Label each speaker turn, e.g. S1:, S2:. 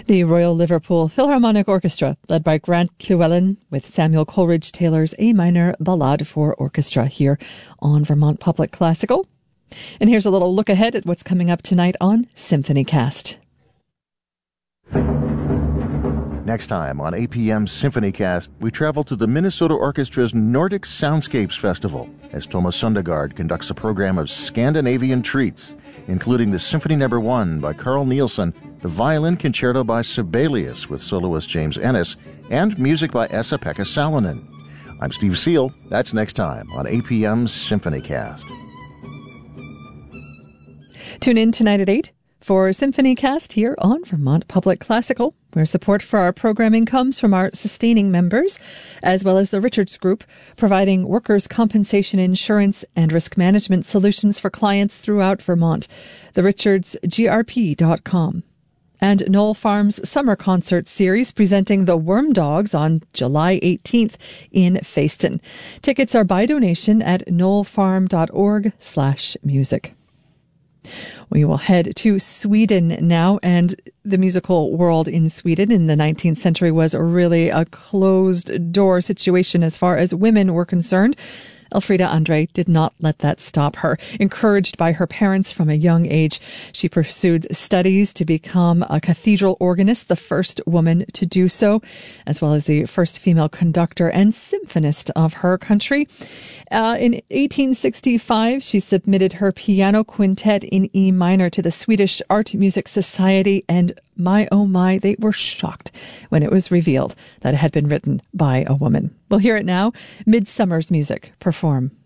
S1: The Royal Liverpool Philharmonic Orchestra, led by Grant Llewellyn, with Samuel Coleridge Taylor's A minor ballade for orchestra here on Vermont Public Classical. And here's a little look ahead at what's coming up tonight on SymphonyCast.
S2: Next time on APM SymphonyCast, we travel to the Minnesota Orchestra's Nordic Soundscapes Festival as Thomas Sundegard conducts a program of Scandinavian treats, including the Symphony No. 1 by Carl Nielsen, the Violin Concerto by Sibelius with soloist James Ennis, and music by Esa-Pekka Salonen. I'm Steve Seal. That's next time on APM SymphonyCast.
S1: Tune in tonight at 8 for SymphonyCast here on Vermont Public Classical, where support for our programming comes from our sustaining members, as well as the Richards Group, providing workers' compensation insurance and risk management solutions for clients throughout Vermont. TheRichardsGRP.com. And Knoll Farms Summer Concert Series presenting the Worm Dogs on July 18th in Fayston. Tickets are by donation at knollfarm.org/music. We will head to Sweden now, and the musical world in Sweden in the 19th century was really a closed-door situation as far as women were concerned. Elfrida Andre did not let that stop her. Encouraged by her parents from a young age, she pursued studies to become a cathedral organist, the first woman to do so, as well as the first female conductor and symphonist of her country. In 1865, she submitted her piano quintet in E minor to the Swedish Art Music Society, and my, oh my, they were shocked when it was revealed that it had been written by a woman. We'll hear it now. Midsummer's Music perform